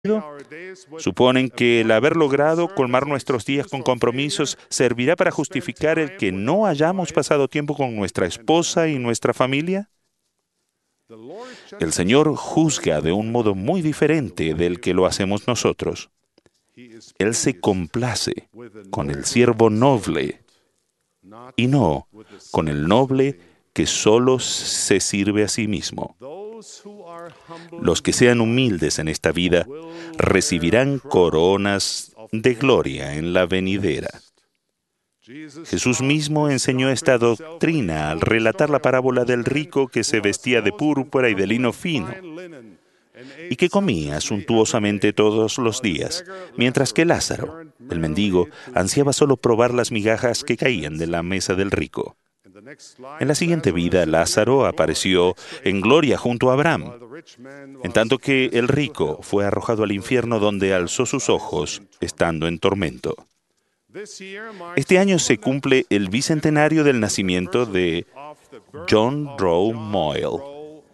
suponen que el haber logrado colmar nuestros días con compromisos servirá para justificar el que no hayamos pasado tiempo con nuestra esposa y nuestra familia. El Señor juzga de un modo muy diferente del que lo hacemos nosotros. Él se complace con el siervo noble y no con el noble que solo se sirve a sí mismo. Los que sean humildes en esta vida recibirán coronas de gloria en la venidera. Jesús mismo enseñó esta doctrina al relatar la parábola del rico que se vestía de púrpura y de lino fino y que comía suntuosamente todos los días, mientras que Lázaro, el mendigo, ansiaba solo probar las migajas que caían de la mesa del rico. En la siguiente vida, Lázaro apareció en gloria junto a Abraham, en tanto que el rico fue arrojado al infierno donde alzó sus ojos, estando en tormento. Este año se cumple el bicentenario del nacimiento de John Rowe Moyle.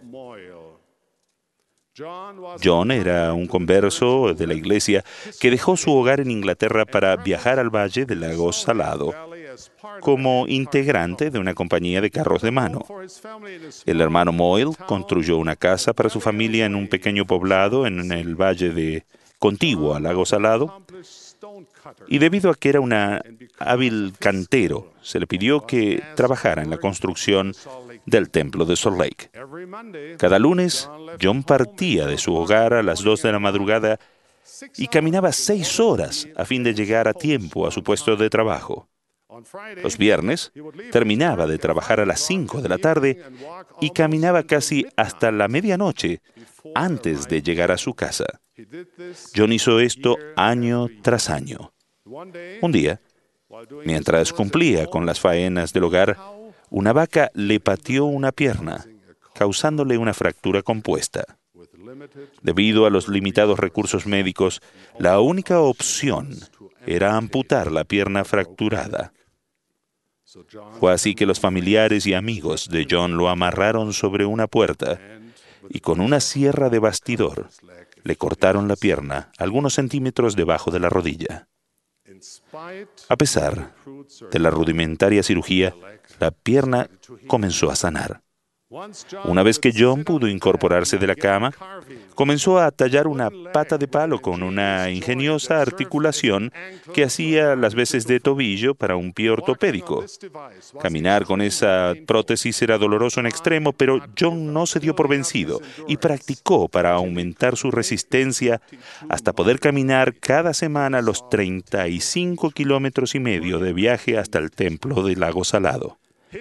John era un converso de la iglesia que dejó su hogar en Inglaterra para viajar al valle del lago Salado como integrante de una compañía de carros de mano. El hermano Moyle construyó una casa para su familia en un pequeño poblado en el valle contiguo al lago Salado, y debido a que era un hábil cantero, se le pidió que trabajara en la construcción del templo de Salt Lake. Cada lunes, John partía de su hogar a las 2 de la madrugada y caminaba 6 horas a fin de llegar a tiempo a su puesto de trabajo. Los viernes, terminaba de trabajar a las 5 de la tarde y caminaba casi hasta la medianoche antes de llegar a su casa. John hizo esto año tras año. Un día, mientras cumplía con las faenas del hogar, una vaca le pateó una pierna, causándole una fractura compuesta. Debido a los limitados recursos médicos, la única opción era amputar la pierna fracturada. Fue así que los familiares y amigos de John lo amarraron sobre una puerta y con una sierra de bastidor le cortaron la pierna algunos centímetros debajo de la rodilla. A pesar de la rudimentaria cirugía, la pierna comenzó a sanar. Una vez que John pudo incorporarse de la cama, comenzó a tallar una pata de palo con una ingeniosa articulación que hacía las veces de tobillo para un pie ortopédico. Caminar con esa prótesis era doloroso en extremo, pero John no se dio por vencido y practicó para aumentar su resistencia hasta poder caminar cada semana los 35 kilómetros y medio de viaje hasta el templo del lago Salado.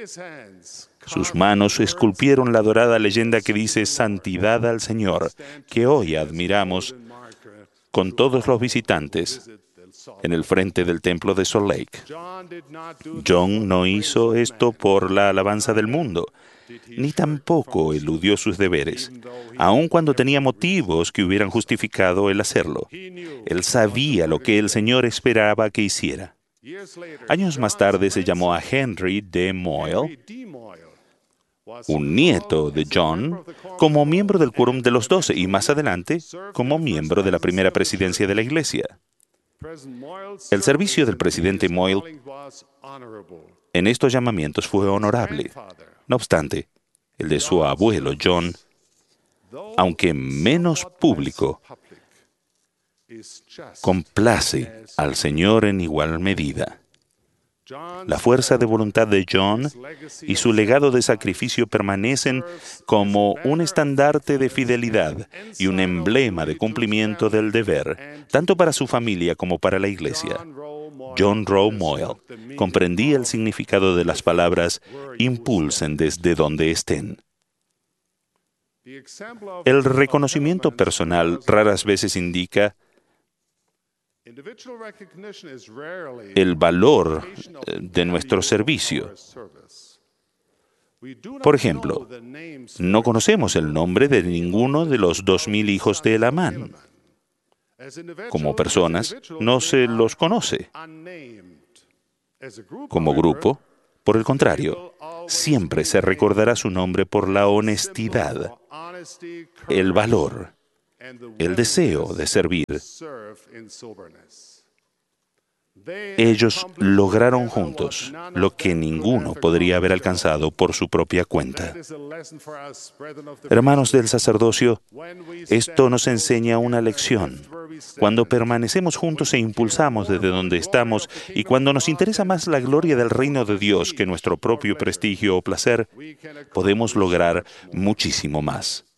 Sus manos esculpieron la dorada leyenda que dice Santidad al Señor, que hoy admiramos con todos los visitantes en el frente del templo de Salt Lake. John no hizo esto por la alabanza del mundo, ni tampoco eludió sus deberes, aun cuando tenía motivos que hubieran justificado el hacerlo. Él sabía lo que el Señor esperaba que hiciera. Años más tarde se llamó a Henry D. Moyle, un nieto de John, como miembro del Quórum de los 12 y más adelante como miembro de la primera presidencia de la Iglesia. El servicio del presidente Moyle en estos llamamientos fue honorable. No obstante, el de su abuelo John, aunque menos público, complace al Señor en igual medida. La fuerza de voluntad de John y su legado de sacrificio permanecen como un estandarte de fidelidad y un emblema de cumplimiento del deber, tanto para su familia como para la Iglesia. John Rowe Moyle comprendía el significado de las palabras "impulsen desde donde estén". El reconocimiento personal raras veces indica el valor de nuestro servicio. Por ejemplo, no conocemos el nombre de ninguno de los 2,000 hijos de Elamán. Como personas, no se los conoce. Como grupo, por el contrario, siempre se recordará su nombre por la honestidad, el valor el deseo de servir. Ellos lograron juntos lo que ninguno podría haber alcanzado por su propia cuenta. Hermanos del sacerdocio, esto nos enseña una lección. Cuando permanecemos juntos e impulsamos desde donde estamos, y cuando nos interesa más la gloria del reino de Dios que nuestro propio prestigio o placer, podemos lograr muchísimo más.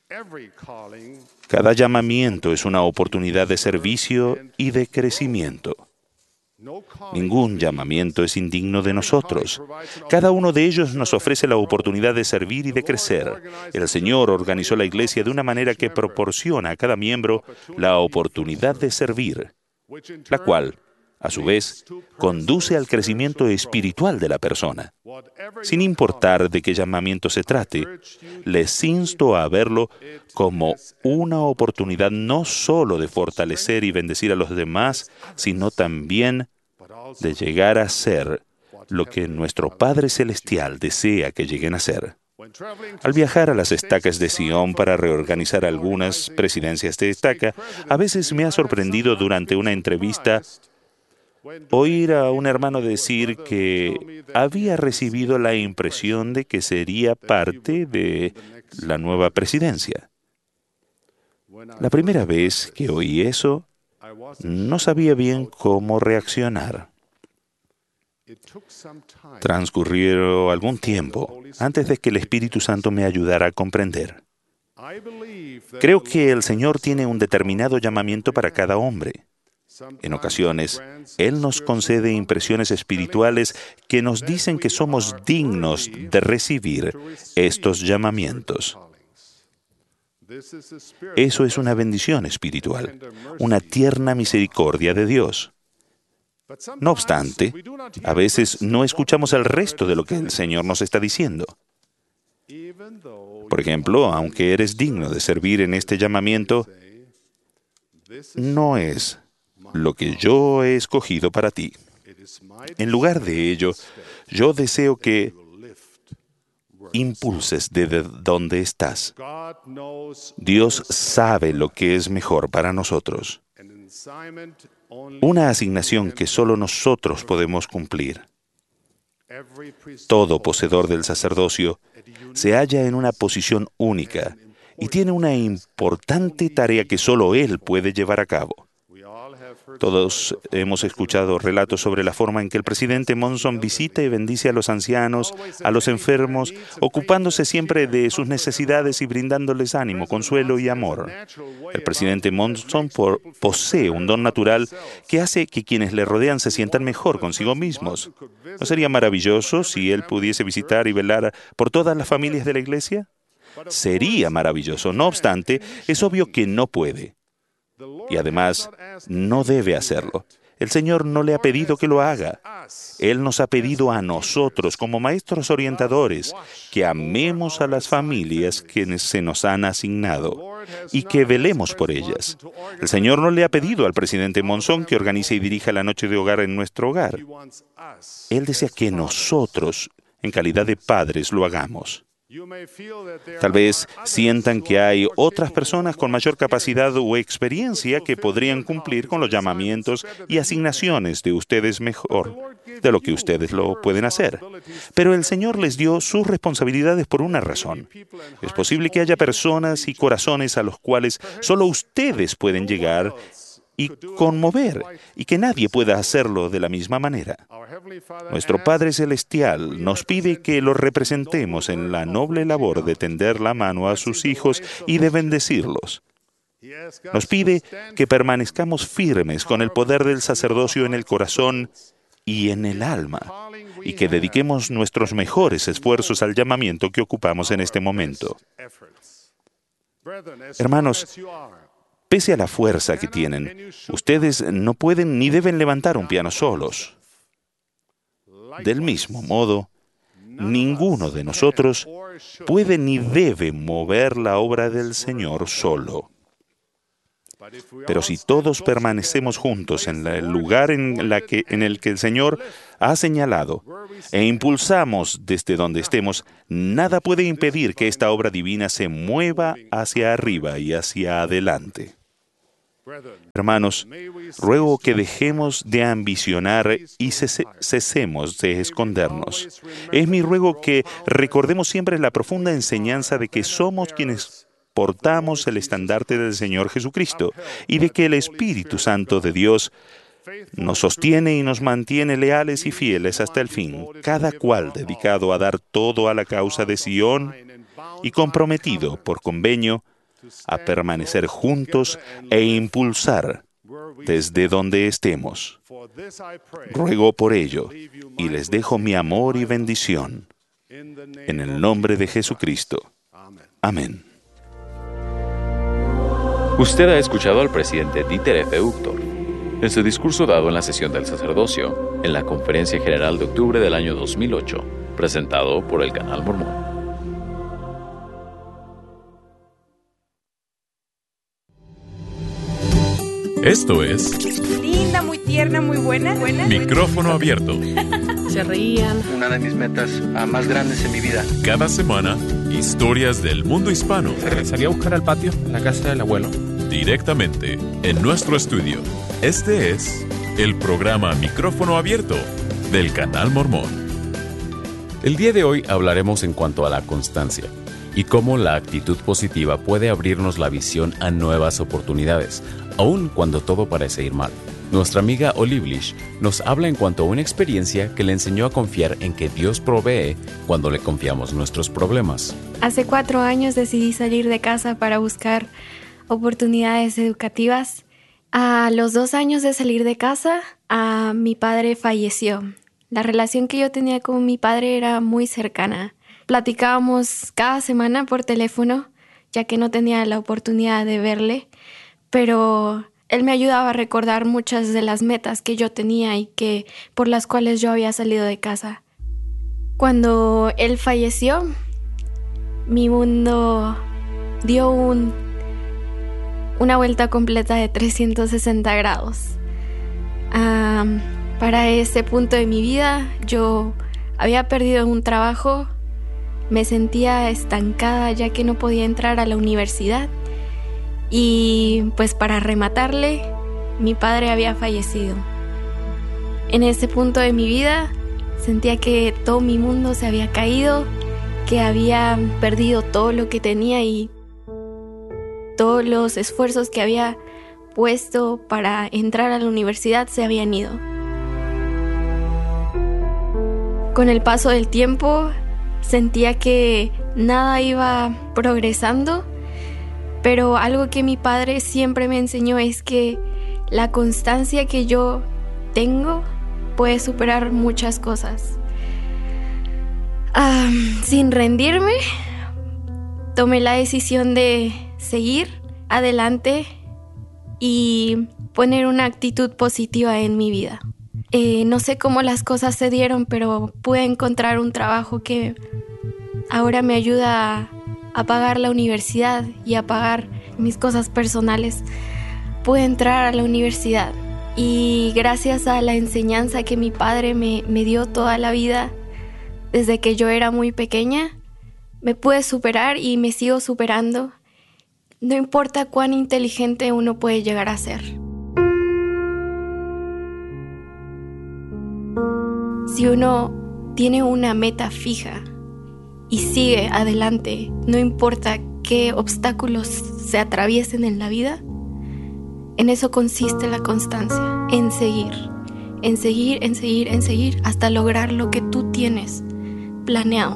Cada llamamiento es una oportunidad de servicio y de crecimiento. Ningún llamamiento es indigno de nosotros. Cada uno de ellos nos ofrece la oportunidad de servir y de crecer. El Señor organizó la Iglesia de una manera que proporciona a cada miembro la oportunidad de servir, la cual, a su vez, conduce al crecimiento espiritual de la persona. Sin importar de qué llamamiento se trate, les insto a verlo como una oportunidad no solo de fortalecer y bendecir a los demás, sino también de llegar a ser lo que nuestro Padre Celestial desea que lleguen a ser. Al viajar a las estacas de Sion para reorganizar algunas presidencias de estaca, a veces me ha sorprendido durante una entrevista oír a un hermano decir que había recibido la impresión de que sería parte de la nueva presidencia. La primera vez que oí eso, no sabía bien cómo reaccionar. Transcurrió algún tiempo antes de que el Espíritu Santo me ayudara a comprender. Creo que el Señor tiene un determinado llamamiento para cada hombre. En ocasiones, Él nos concede impresiones espirituales que nos dicen que somos dignos de recibir estos llamamientos. Eso es una bendición espiritual, una tierna misericordia de Dios. No obstante, a veces no escuchamos el resto de lo que el Señor nos está diciendo. Por ejemplo, aunque eres digno de servir en este llamamiento, no es lo que yo he escogido para ti. En lugar de ello, yo deseo que impulses desde donde estás. Dios sabe lo que es mejor para nosotros. Una asignación que solo nosotros podemos cumplir. Todo poseedor del sacerdocio se halla en una posición única y tiene una importante tarea que solo él puede llevar a cabo. Todos hemos escuchado relatos sobre la forma en que el presidente Monson visita y bendice a los ancianos, a los enfermos, ocupándose siempre de sus necesidades y brindándoles ánimo, consuelo y amor. El presidente Monson posee un don natural que hace que quienes le rodean se sientan mejor consigo mismos. ¿No sería maravilloso si él pudiese visitar y velar por todas las familias de la iglesia? Sería maravilloso. No obstante, es obvio que no puede. Y además, no debe hacerlo. El Señor no le ha pedido que lo haga. Él nos ha pedido a nosotros, como maestros orientadores, que amemos a las familias que se nos han asignado y que velemos por ellas. El Señor no le ha pedido al presidente Monson que organice y dirija la noche de hogar en nuestro hogar. Él desea que nosotros, en calidad de padres, lo hagamos. Tal vez sientan que hay otras personas con mayor capacidad o experiencia que podrían cumplir con los llamamientos y asignaciones de ustedes mejor de lo que ustedes lo pueden hacer. Pero el Señor les dio sus responsabilidades por una razón. Es posible que haya personas y corazones a los cuales solo ustedes pueden llegar y conmover, y que nadie pueda hacerlo de la misma manera. Nuestro Padre Celestial nos pide que lo representemos en la noble labor de tender la mano a sus hijos y de bendecirlos. Nos pide que permanezcamos firmes con el poder del sacerdocio en el corazón y en el alma, y que dediquemos nuestros mejores esfuerzos al llamamiento que ocupamos en este momento. Hermanos, pese a la fuerza que tienen, ustedes no pueden ni deben levantar un piano solos. Del mismo modo, ninguno de nosotros puede ni debe mover la obra del Señor solo. Pero si todos permanecemos juntos en el lugar en el que el Señor ha señalado e impulsamos desde donde estemos, nada puede impedir que esta obra divina se mueva hacia arriba y hacia adelante. Hermanos, ruego que dejemos de ambicionar y cesemos de escondernos. Es mi ruego que recordemos siempre la profunda enseñanza de que somos quienes portamos el estandarte del Señor Jesucristo y de que el Espíritu Santo de Dios nos sostiene y nos mantiene leales y fieles hasta el fin, cada cual dedicado a dar todo a la causa de Sion y comprometido por convenio a permanecer juntos e impulsar desde donde estemos. Ruego por ello y les dejo mi amor y bendición. En el nombre de Jesucristo. Amén. Usted ha escuchado al presidente Dieter F. Uchtdorf en su discurso dado en la sesión del sacerdocio en la Conferencia General de octubre del año 2008, presentado por el Canal Mormón. Esto es linda, muy tierna, muy buena. Micrófono Abierto. Se reían. Una de mis metas más grandes en mi vida. Cada semana, historias del mundo hispano. Salí a buscar al patio, en la casa del abuelo. Directamente en nuestro estudio. Este es el programa Micrófono Abierto del Canal Mormón. El día de hoy hablaremos en cuanto a la constancia y cómo la actitud positiva puede abrirnos la visión a nuevas oportunidades, aun cuando todo parece ir mal. Nuestra amiga Olive Lish nos habla en cuanto a una experiencia que le enseñó a confiar en que Dios provee cuando le confiamos nuestros problemas. Hace 4 años decidí salir de casa para buscar oportunidades educativas. A los 2 años de salir de casa, mi padre falleció. La relación que yo tenía con mi padre era muy cercana. Platicábamos cada semana por teléfono, ya que no tenía la oportunidad de verle, pero él me ayudaba a recordar muchas de las metas que yo tenía y por las cuales yo había salido de casa. Cuando él falleció, mi mundo dio una vuelta completa de 360 grados. Para ese punto de mi vida, yo había perdido un trabajo, me sentía estancada ya que no podía entrar a la universidad. Y pues para rematarle, mi padre había fallecido. En ese punto de mi vida sentía que todo mi mundo se había caído, que había perdido todo lo que tenía y todos los esfuerzos que había puesto para entrar a la universidad se habían ido. Con el paso del tiempo sentía que nada iba progresando. Pero algo que mi padre siempre me enseñó es que la constancia que yo tengo puede superar muchas cosas. Sin rendirme, tomé la decisión de seguir adelante y poner una actitud positiva en mi vida. No sé cómo las cosas se dieron, pero pude encontrar un trabajo que ahora me ayuda a pagar la universidad y a pagar mis cosas personales. Pude entrar a la universidad y gracias a la enseñanza que mi padre me dio toda la vida, desde que yo era muy pequeña, me pude superar y me sigo superando. No importa cuán inteligente uno puede llegar a ser. Si uno tiene una meta fija y sigue adelante, no importa qué obstáculos se atraviesen en la vida, en eso consiste la constancia, en seguir hasta lograr lo que tú tienes planeado.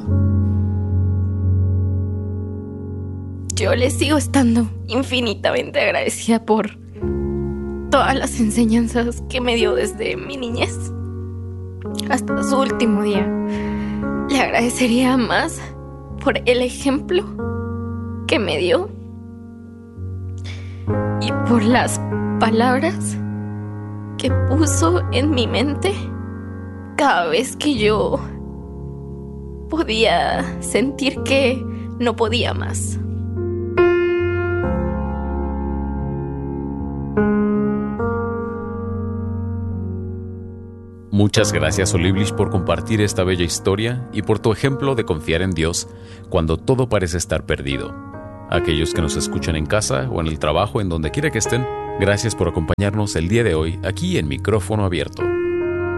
Yo le sigo estando infinitamente agradecida por todas las enseñanzas que me dio desde mi niñez hasta su último día. Le agradecería más por el ejemplo que me dio y por las palabras que puso en mi mente cada vez que yo podía sentir que no podía más. Muchas gracias, Olivlish, por compartir esta bella historia y por tu ejemplo de confiar en Dios cuando todo parece estar perdido. A aquellos que nos escuchan en casa o en el trabajo, en donde quiera que estén, gracias por acompañarnos el día de hoy aquí en Micrófono Abierto.